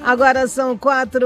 Agora são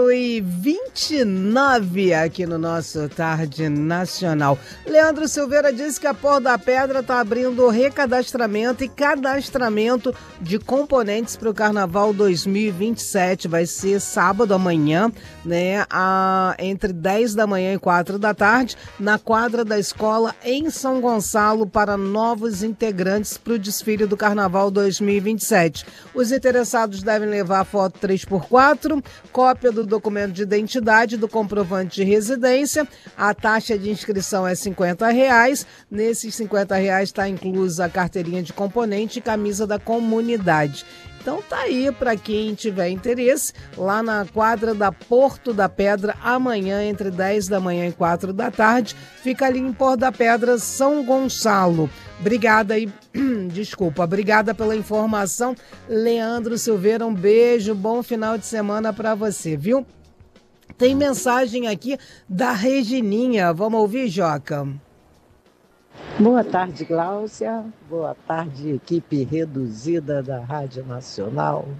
4h29 aqui no nosso Tarde Nacional. Leandro Silveira disse que a Pôr da Pedra está abrindo recadastramento e cadastramento de componentes para o Carnaval 2027. Vai ser sábado amanhã, né? Entre 10 da manhã e 4 da tarde, na quadra da escola em São Gonçalo, para novos integrantes para o desfile do Carnaval 2027. Os interessados devem levar a foto 3x4, cópia do documento de identidade, do comprovante de residência. A taxa de inscrição é R$50. Nesses R$50 está inclusa a carteirinha de componente e camisa da comunidade. Então tá aí para quem tiver interesse, lá na quadra da Porto da Pedra, amanhã entre 10 da manhã e 4 da tarde, fica ali em Porto da Pedra, São Gonçalo. Obrigada aí, obrigada pela informação, Leandro Silveira, um beijo, bom final de semana para você, viu? Tem mensagem aqui da Regininha, vamos ouvir, Joca? Boa tarde, Gláucia. Boa tarde, equipe reduzida da Rádio Nacional.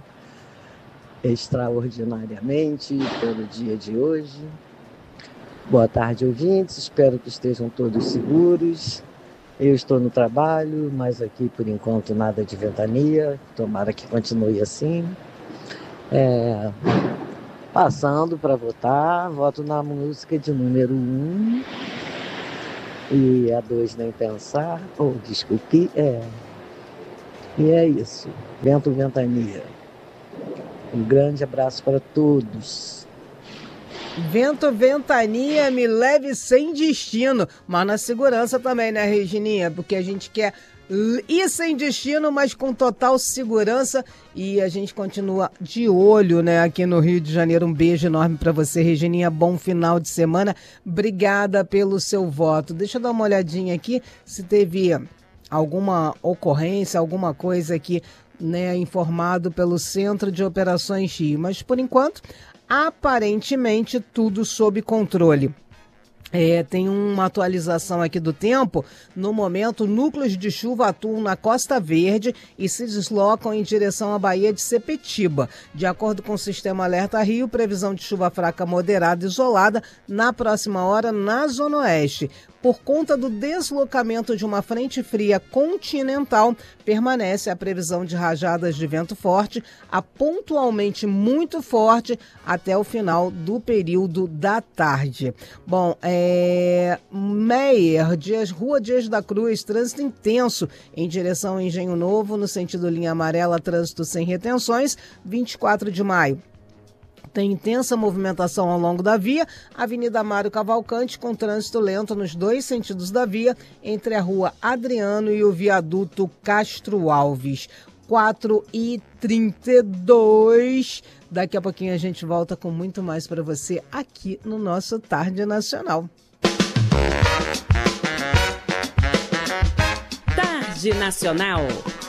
Extraordinariamente pelo dia de hoje. Boa tarde, ouvintes. Espero que estejam todos seguros. Eu estou no trabalho, mas aqui por enquanto nada de ventania. Tomara que continue assim. Passando para votar, voto na música de número 1. E a 2 nem pensar, desculpe, E é isso, vento, ventania. Um grande abraço para todos. Vento, ventania, me leve sem destino, mas na segurança também, né, Regininha? Porque a gente quer ir sem destino, mas com total segurança, e a gente continua de olho, né, aqui no Rio de Janeiro. Um beijo enorme para você, Regininha, bom final de semana, obrigada pelo seu voto. Deixa eu dar uma olhadinha aqui, se teve alguma ocorrência, alguma coisa aqui, né, informado pelo Centro de Operações Rio, mas por enquanto, aparentemente tudo sob controle. Tem uma atualização aqui do tempo. No momento, núcleos de chuva atuam na Costa Verde e se deslocam em direção à Baía de Sepetiba. De acordo com o Sistema Alerta Rio, previsão de chuva fraca moderada isolada na próxima hora na Zona Oeste. Por conta do deslocamento de uma frente fria continental, permanece a previsão de rajadas de vento forte a pontualmente muito forte até o final do período da tarde. Bom, Meier, Rua Dias da Cruz, trânsito intenso em direção ao Engenho Novo, no sentido linha amarela, trânsito sem retenções, 24 de maio. Tem intensa movimentação ao longo da via, Avenida Mário Cavalcante, com trânsito lento nos dois sentidos da via, entre a Rua Adriano e o viaduto Castro Alves. 4h32. Daqui a pouquinho a gente volta com muito mais para você aqui no nosso Tarde Nacional. Tarde Nacional.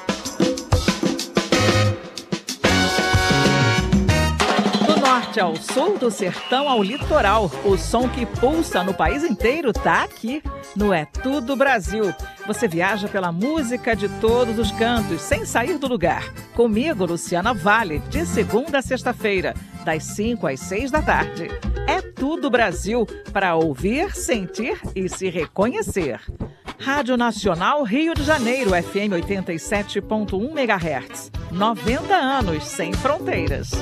Norte ao sul, do sertão ao litoral, o som que pulsa no país inteiro tá aqui no É Tudo Brasil. Você viaja pela música de todos os cantos, sem sair do lugar. Comigo, Luciana Vale, de segunda a sexta-feira, das 5 às 6 da tarde. É Tudo Brasil, para ouvir, sentir e se reconhecer. Rádio Nacional Rio de Janeiro, FM 87.1 MHz. 90 anos sem fronteiras.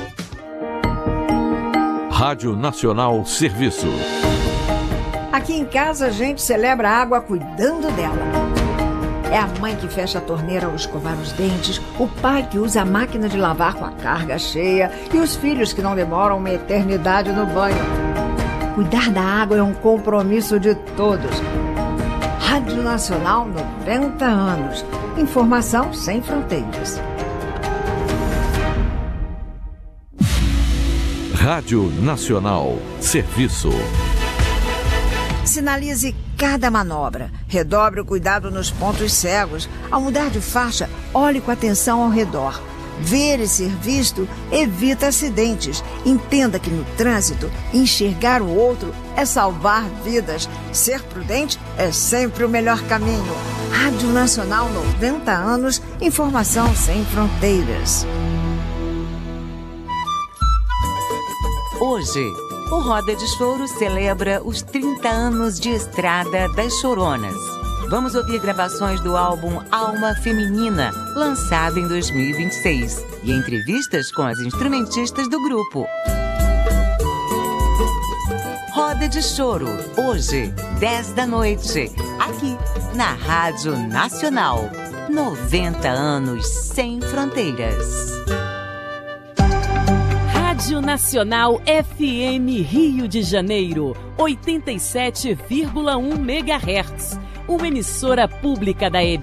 Rádio Nacional Serviço. Aqui em casa a gente celebra a água cuidando dela. É a mãe que fecha a torneira ao escovar os dentes, o pai que usa a máquina de lavar com a carga cheia e os filhos que não demoram uma eternidade no banho. Cuidar da água é um compromisso de todos. Rádio Nacional, 90 anos. Informação sem fronteiras. Rádio Nacional Serviço. Sinalize cada manobra. Redobre o cuidado nos pontos cegos. Ao mudar de faixa, olhe com atenção ao redor. Ver e ser visto evita acidentes. Entenda que no trânsito, enxergar o outro é salvar vidas. Ser prudente é sempre o melhor caminho. Rádio Nacional, 90 anos. Informação sem fronteiras. hoje. O Roda de Choro celebra os 30 anos de estrada das Choronas. Vamos ouvir gravações do álbum Alma Feminina, lançado em 2026, e entrevistas com as instrumentistas do grupo. Roda de Choro, hoje, 10 da noite, aqui na Rádio Nacional. 90 anos sem fronteiras. Rádio Nacional FM Rio de Janeiro, 87,1 MHz. Uma emissora pública da